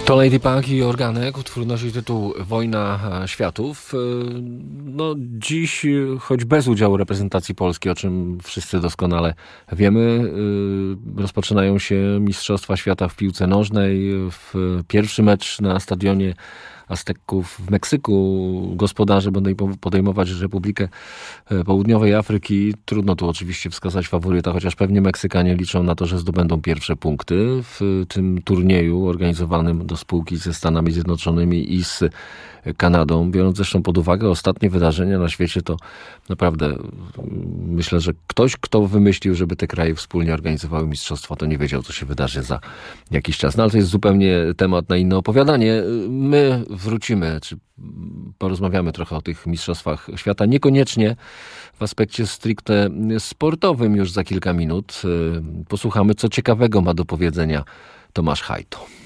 To Lady Punk i Organek, utwór nosi tytuł Wojna Światów. No, dziś, choć bez udziału reprezentacji Polski, o czym wszyscy doskonale wiemy, rozpoczynają się Mistrzostwa Świata w piłce nożnej. Pierwszy mecz na stadionie Azteków w Meksyku. Gospodarze będą podejmować Republikę Południowej Afryki. Trudno tu oczywiście wskazać faworyta, chociaż pewnie Meksykanie liczą na to, że zdobędą pierwsze punkty w tym turnieju organizowanym do spółki ze Stanami Zjednoczonymi i z Kanadą. Biorąc zresztą pod uwagę ostatnie wydarzenia na świecie, to naprawdę myślę, że ktoś, kto wymyślił, żeby te kraje wspólnie organizowały mistrzostwa, to nie wiedział, co się wydarzy za jakiś czas. No ale to jest zupełnie temat na inne opowiadanie. My wrócimy, czy porozmawiamy trochę o tych mistrzostwach świata. Niekoniecznie w aspekcie stricte sportowym już za kilka minut. Posłuchamy, co ciekawego ma do powiedzenia Tomasz Hajto.